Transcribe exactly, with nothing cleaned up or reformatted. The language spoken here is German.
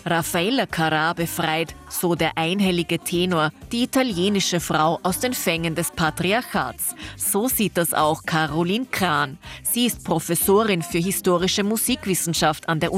Raffaella Carrà befreit, so der einhellige Tenor, die italienische Frau aus den Fängen des Patriarchats. So sieht das auch Caroline Kran. Sie ist Professorin für historische Musikwissenschaft an der